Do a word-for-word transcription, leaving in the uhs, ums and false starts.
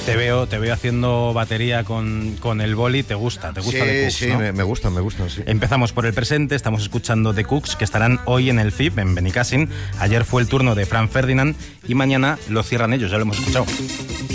Te veo, te veo haciendo batería con, con el boli, ¿te gusta? ¿Te gusta sí, The Cooks, sí, ¿no? me, me gustan, me gustan, sí. Empezamos por el presente, estamos escuchando The Cooks, que estarán hoy en el F I P, en Benicàssim. Ayer fue el turno de Frank Ferdinand y mañana lo cierran ellos, ya lo hemos escuchado.